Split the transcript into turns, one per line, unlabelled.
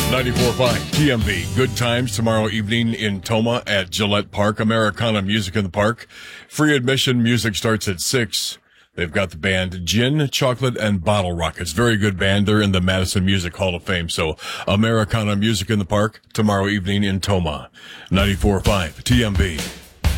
94.5 TMV. Good times tomorrow evening in Toma at Gillette Park. Americana Music in the Park. Free admission. Music starts at 6. They've got the band Gin, Chocolate, and Bottle Rockets. Very good band. They're in the Madison Music Hall of Fame. So Americana Music in the Park tomorrow evening in Toma. 94.5 TMV.